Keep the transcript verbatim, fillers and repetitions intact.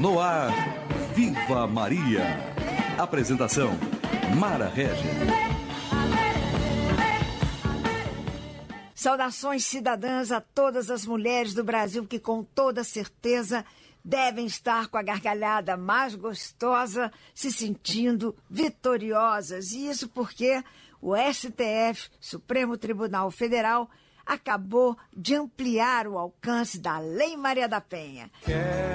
No ar, Viva Maria. Apresentação, Mara Regia. Saudações cidadãs a todas as mulheres do Brasil que com toda certeza devem estar com a gargalhada mais gostosa, se sentindo vitoriosas. E isso porque o S T F, Supremo Tribunal Federal, acabou de ampliar o alcance da Lei Maria da Penha.